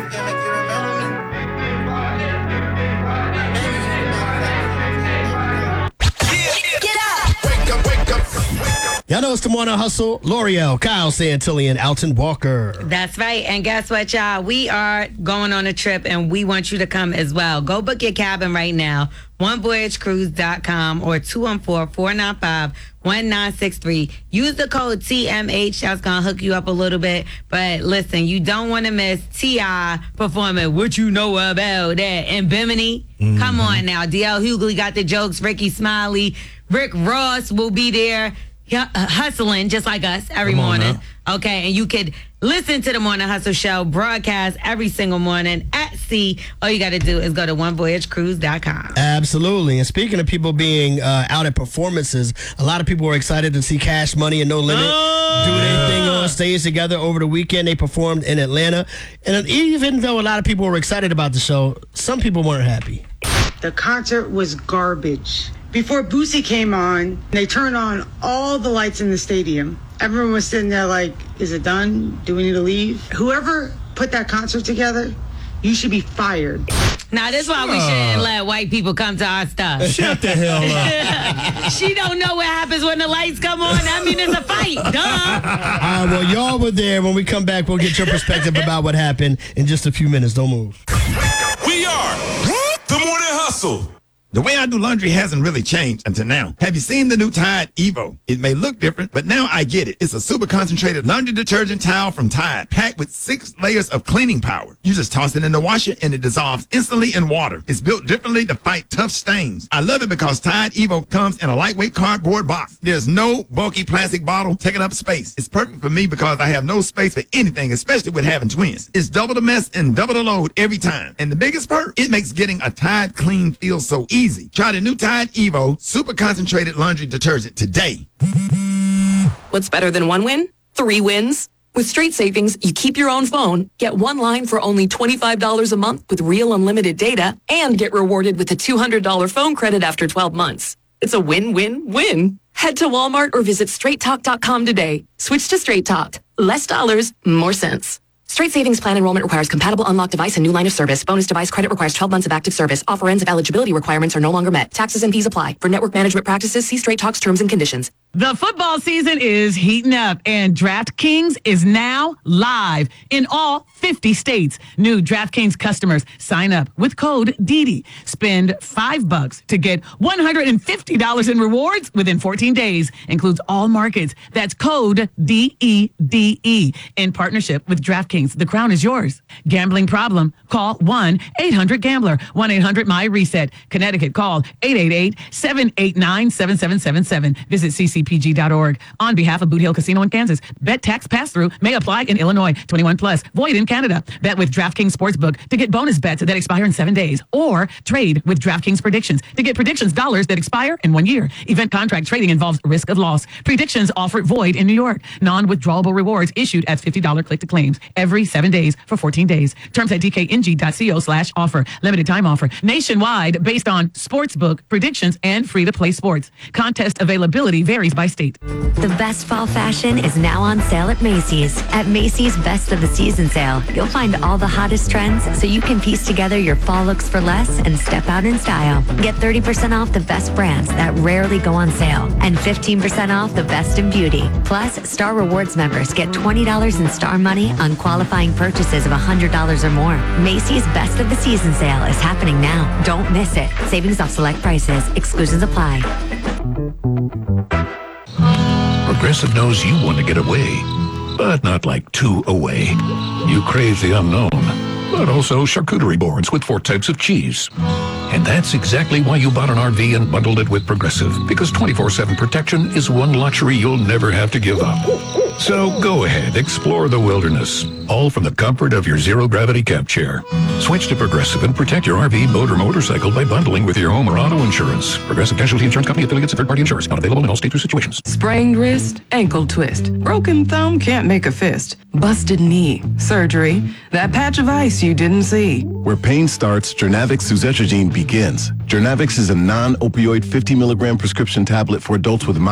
Y'all know it's the Morning Hustle. L'Oreal, Kyle Santillan, Alton Walker. That's right. And guess what, y'all? We are going on a trip, and we want you to come as well. Go book your cabin right now. OneVoyageCruise.com or 214-495-1963. Use the code TMH. That's going to hook you up a little bit. But listen, you don't want to miss T.I. performing What You Know About That in Bimini. Mm-hmm. Come on now. D.L. Hughley got the jokes. Ricky Smiley. Rick Ross will be there. Hustling just like us every morning. Okay, and you could listen to the Morning Hustle Show broadcast every single morning at sea. All you got to do is go to OneVoyageCruise.com. Absolutely. And speaking of people being out at performances, a lot of people were excited to see Cash Money and No Limit do their thing on stage together over the weekend. They performed in Atlanta. And even though a lot of people were excited about the show, some people weren't happy. The concert was garbage. Before Boosie came on, they turned on all the lights in the stadium. Everyone was sitting there like, is it done? Do we need to leave? Whoever put that concert together, you should be fired. Now, this is why we shouldn't let white people come to our stuff. Shut the hell up. She don't know what happens when the lights come on. I mean, it's a fight. Duh. All right, well, y'all were there. When we come back, we'll get your perspective about what happened in just a few minutes. Don't move. We are the Morning Hustle. The way I do laundry hasn't really changed until now. Have you seen the new Tide Evo? It may look different, but now I get it. It's a super concentrated laundry detergent towel from Tide, packed with 6 layers of cleaning power. You just toss it in the washer and it dissolves instantly in water. It's built differently to fight tough stains. I love it because Tide Evo comes in a lightweight cardboard box. There's no bulky plastic bottle taking up space. It's perfect for me because I have no space for anything, especially with having twins. It's double the mess and double the load every time. And the biggest perk, it makes getting a Tide clean feel so easy. Try the new Tide Evo Super Concentrated Laundry Detergent today. What's better than one win? 3 wins. With Straight Savings, you keep your own phone, get one line for only $25 a month with real unlimited data, and get rewarded with a $200 phone credit after 12 months. It's a win-win-win. Head to Walmart or visit straighttalk.com today. Switch to Straight Talk. Less dollars, more sense. Straight Savings Plan enrollment requires compatible unlocked device and new line of service. Bonus device credit requires 12 months of active service. Offer ends if eligibility requirements are no longer met. Taxes and fees apply. For network management practices, see Straight Talk's terms and conditions. The football season is heating up, and DraftKings is now live in all 50 states. New DraftKings customers sign up with code DD. Spend $5 to get $150 in rewards within 14 days. Includes all markets. That's code DEDE in partnership with DraftKings. The crown is yours. Gambling problem? Call 1-800-GAMBLER. 1-800-MY-RESET. Connecticut, call 888-789-7777. Visit ccpg.org. On behalf of Boot Hill Casino in Kansas, bet tax pass-through may apply in Illinois. 21 plus. Void in Canada. Bet with DraftKings Sportsbook to get bonus bets that expire in 7 days. Or trade with DraftKings Predictions to get predictions dollars that expire in 1 year. Event contract trading involves risk of loss. Predictions offer void in New York. Non-withdrawable rewards issued as $50 click to claims every 7 days for 14 days. Terms at dkng.co/offer. Limited time offer. Nationwide based on sportsbook predictions and free-to-play sports. Contest availability varies by state. The best fall fashion is now on sale at Macy's. At Macy's Best of the Season sale, you'll find all the hottest trends so you can piece together your fall looks for less and step out in style. Get 30% off the best brands that rarely go on sale and 15% off the best in beauty. Plus, Star Rewards members get $20 in Star Money on qualifying purchases of $100 or more. Macy's Best of the Season sale is happening now. Don't miss it. Savings off select prices. Exclusions apply. Progressive knows you want to get away, but not like too away. You crave the unknown, but also charcuterie boards with 4 types of cheese. And that's exactly why you bought an RV and bundled it with Progressive, because 24/7 protection is one luxury you'll never have to give up. So go ahead, explore the wilderness, all from the comfort of your zero-gravity camp chair. Switch to Progressive and protect your RV, boat, or motorcycle by bundling with your home or auto insurance. Progressive Casualty Insurance Company, affiliates, and third-party insurers. Not available in all states or situations. Sprained wrist, ankle twist. Broken thumb can't make a fist. Busted knee, surgery. That patch of ice you didn't see. Where pain starts, Jernavix suzetrigine begins. Jernavix is a non-opioid 50 milligram prescription tablet for adults with